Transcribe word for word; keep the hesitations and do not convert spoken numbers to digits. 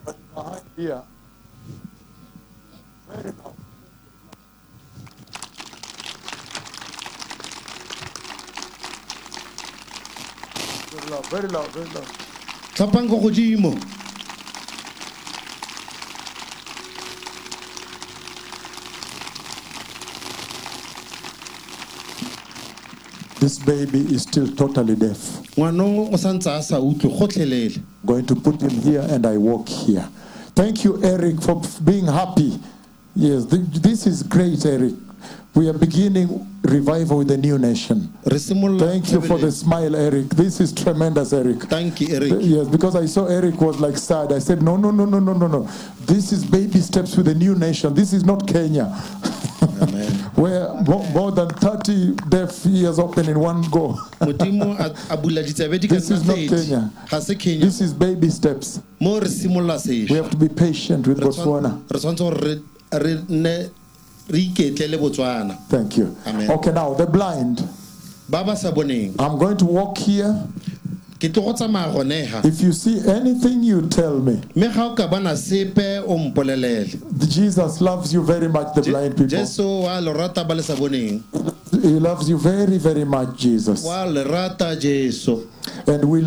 Behind here. Very loud. Very loud, very loud, very loud. Tlhapang go godimo. This baby is still totally deaf. Ngwanong o santse a sa utlwe gotlhelele. Going to put him here and I walk here. Thank you, Eric, for being happy. Yes, th- this is great, Eric. We are beginning revival with the new nation. Re simolola Thank you for the smile, Eric. This is tremendous, Eric. Thank you, Eric. Yes, because I saw Eric was like sad. I said, no, no, no, no, no, no, no. This is baby steps with the new nation. This is not Kenya. Amen. Where more, more than thirty deaf ears open in one go. Modimo a bula ditsebe di ka This is not nna Kenya. thirty. Ga se Kenya. This is baby steps. Mo re simolola We sešwa. have to be patient with Botswana. Re tshwanetse gore re re nne re iketle le Botswana. Thank you. Amen. Okay, now the blind. Ba ba sa boneng. I'm going to walk here. Ke tlo go tsamaya gone ha. If you see anything, you tell me. Me ga o ka bana sepe o mpolelele. Jesus loves you very much, the blind people. Jesu wa le rata ba le sa boneng. He loves you very, very much, Jesus. Wa le rata Jesu. And we